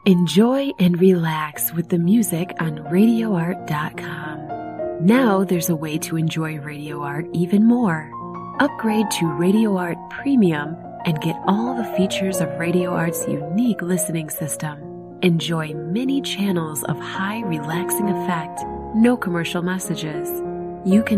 Enjoy and relax with the music on RadioArt.com. Now there's a way to enjoy Radio Art even more. Upgrade to Radio Art Premium and get all the features of Radio Art's unique listening system. Enjoy many channels of high relaxing effect, no commercial messages. You can